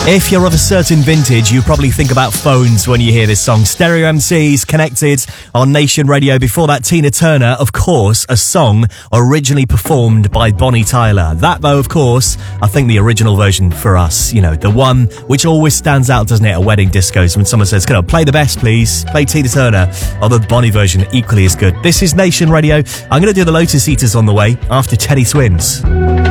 If you're of a certain vintage, you probably think about phones when you hear this song. Stereo MCs, Connected on Nation Radio. Before that, Tina Turner, of course, a song originally performed by Bonnie Tyler. That, though, of course, I think the original version for us, you know, the one which always stands out, doesn't it, at wedding discos when someone says, "Can I play the best, please? Play Tina Turner." Or the Bonnie version, equally as good. This is Nation Radio. I'm going to do the Lotus Eaters on the way after Teddy Swims.